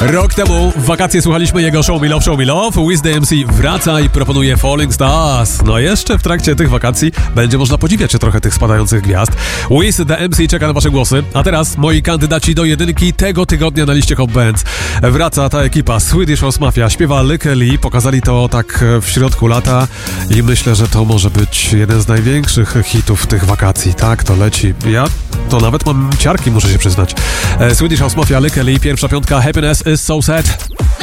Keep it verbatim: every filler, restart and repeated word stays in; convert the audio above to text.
Rok temu w wakacje słuchaliśmy jego Show Me Love, Show Me Love. Wiz the M C wraca i proponuje Falling Stars. No jeszcze w trakcie tych wakacji będzie można podziwiać się trochę tych spadających gwiazd. Wiz the M C czeka na wasze głosy. A teraz moi kandydaci do jedynki tego tygodnia na liście Hot Bands. Wraca ta ekipa Swedish House Mafia. Śpiewa Lykke Li. Pokazali to tak w środku lata i myślę, że to może być jeden z największych hitów tych wakacji. Tak, to leci. Ja to nawet mam ciarki, muszę się przyznać. Swedish House Mafia, Lykke Li, pierwsza piątka, Happiness is so sad.